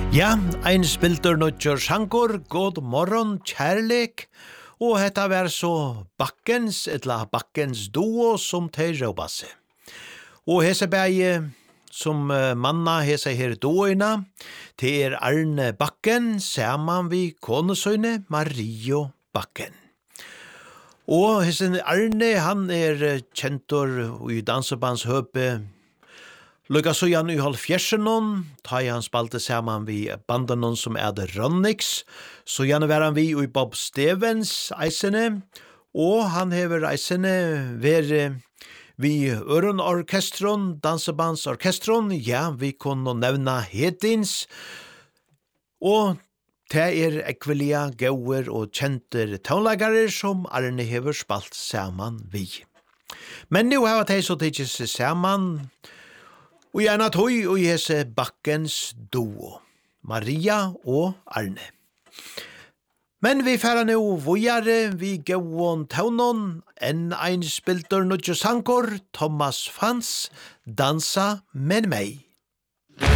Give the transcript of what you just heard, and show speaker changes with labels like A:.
A: Ja, ein spiltur nødgjør sjankor, god morgon, kjærlek, og hetta vær så bakkens, etla bakkens duo som tei råpa seg. Og hese bæge som manna hese her duoina, til Arne Bakken, saman vi konesøyne Mario Bakken. Og hese Arne, han kjentor i dansebandshøpe, Lukka så Jan i halvfjersenon, ta han spalte saman vi bandanon som det Ronnix, så Jan var han vi i Bob Stevens eisene, og han hever eisene vere vi Ørenorkestron, dansebandsorkestron, ja, vi kunne nevna Hedins, og det ekvelia gauer og kjenter tonlagare som Arne hever spalt saman vi. Men nu har jeg så tidsis saman, og gjerne tog og hese bakkens duo, Maria og Arne. Men vi færa nå vojare, vi gauon taunon, en ein spiltur nudjo sankor, Thomas Fans, dansa med meg.